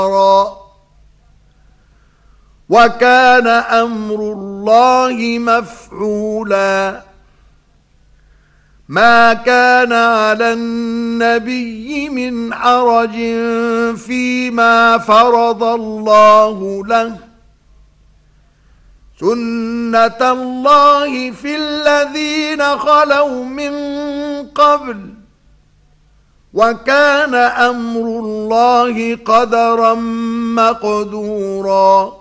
وكان أمر الله مفعولا ما كان على النبي من حرج فيما فرض الله له سنة الله في الذين خلوا من قبل وكان أمر الله قدرا مقدورا